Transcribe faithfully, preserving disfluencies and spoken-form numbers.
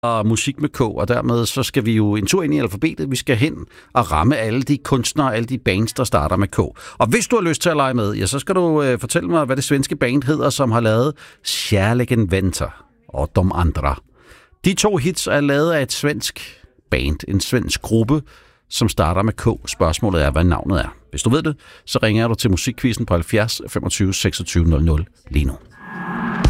og musik med K, og dermed så skal vi jo en tur ind i alfabetet. Vi skal hen og ramme alle de kunstnere, alle de bands, der starter med K. Og hvis du har lyst til at lege med, ja, så skal du øh, fortælle mig, hvad det svenske band hedder, som har lavet Kärleken väntar og De andra. De to hits er lavet af et svensk band, en svensk gruppe, som starter med K. Spørgsmålet er, hvad navnet er. Hvis du ved det, så ringer du til musikquizzen på halvfjerds femogtyve seksogtyve nul nul lige nu.